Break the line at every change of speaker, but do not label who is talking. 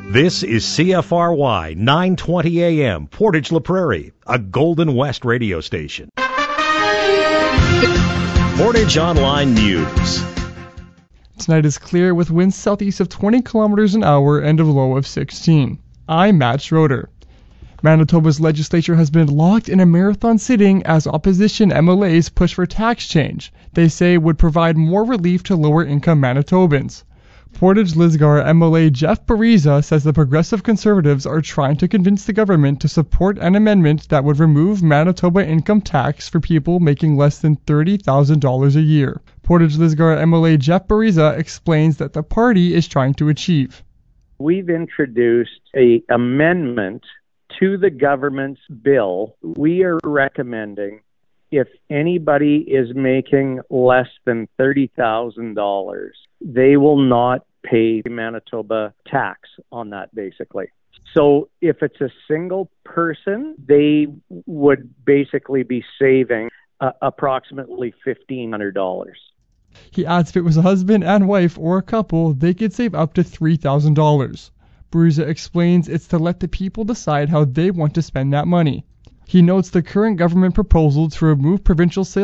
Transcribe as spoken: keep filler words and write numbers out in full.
This is C F R Y nine twenty A M, Portage La Prairie, a Golden West radio station. Portage Online News.
Tonight is clear with winds southeast of twenty kilometers an hour and a low of sixteen. I'm Matt Schroeder. Manitoba's legislature has been locked in a marathon sitting as opposition M L As push for tax change they say would provide more relief to lower-income Manitobans. Portage-Lisgar M L A Jeff Bariza says the Progressive Conservatives are trying to convince the government to support an amendment that would remove Manitoba income tax for people making less than thirty thousand dollars a year. Portage-Lisgar M L A Jeff Bariza explains that the party is trying to achieve.
We've introduced a amendment to the government's bill. We are recommending if anybody is making less than thirty thousand dollars, they will not pay Manitoba tax on that, basically. So if it's a single person, they would basically be saving uh, approximately fifteen hundred dollars.
He adds if it was a husband and wife or a couple, they could save up to three thousand dollars. Bariza explains it's to let the people decide how they want to spend that money. He notes the current government proposal to remove provincial sales